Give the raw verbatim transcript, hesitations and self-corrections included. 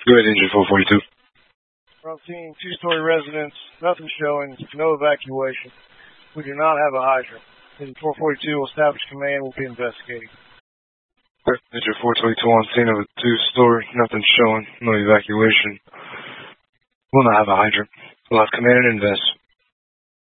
Go ahead, Engine four forty-two. We're on scene, two-story residence, nothing showing, no evacuation. We do not have a hydrant. Engine four forty-two will establish command, will be investigating. Engine four twenty-two on scene of a two-story, nothing showing, no evacuation. We'll not have a hydrant. We'll have command and invest.